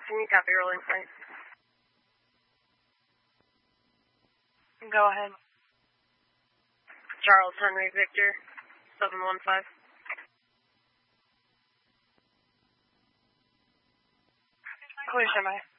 Can you copy rolling flight? Go ahead. Charles Henry Victor, 715. Clear, semi.